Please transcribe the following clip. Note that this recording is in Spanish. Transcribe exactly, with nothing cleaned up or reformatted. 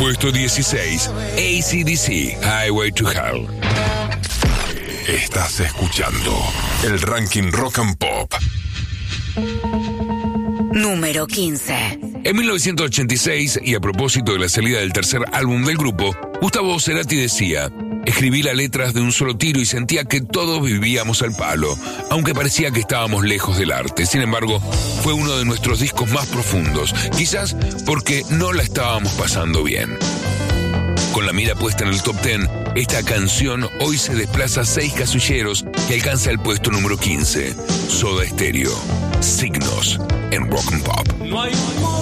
Puesto dieciséis, A C D C, Highway to Hell. Estás escuchando el ranking Rock and Pop. Número quince. En mil novecientos ochenta y seis, y a propósito de la salida del tercer álbum del grupo, Gustavo Cerati decía: escribí las letras de un solo tiro y sentía que todos vivíamos al palo, aunque parecía que estábamos lejos del arte. Sin embargo, fue uno de nuestros discos más profundos, quizás porque no la estábamos pasando bien. Con la mira puesta en el top diez, esta canción hoy se desplaza seis casilleros y alcanza el puesto número quince. Soda Stereo, Signos, en Rock and Pop. No hay